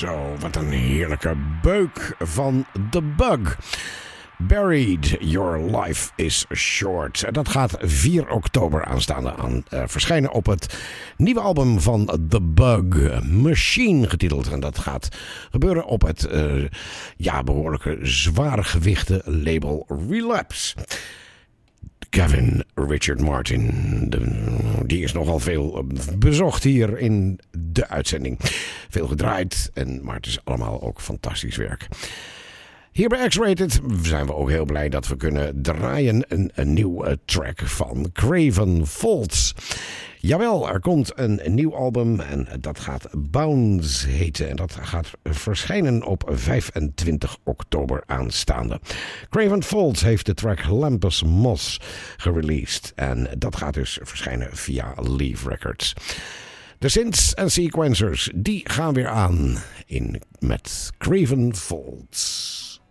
Zo, wat een heerlijke beuk van The Bug. Buried, Your Life is Short. Dat gaat 4 oktober aanstaande verschijnen op het nieuwe album van The Bug, Machine getiteld. En dat gaat gebeuren op het behoorlijke zware gewichten label Relapse. Gavin Richard Martin, die is nogal veel bezocht hier in de uitzending. Veel gedraaid, maar het is allemaal ook fantastisch werk. Hier bij X-Rated zijn we ook heel blij dat we kunnen draaien een nieuwe track van Craven Folds. Jawel, er komt een nieuw album en dat gaat Bounce heten. En dat gaat verschijnen op 25 oktober aanstaande. Craven Folds heeft de track Lampus Moss gereleased. En dat gaat dus verschijnen via Leaf Records. De synths en sequencers, die gaan weer aan met Craven Folds.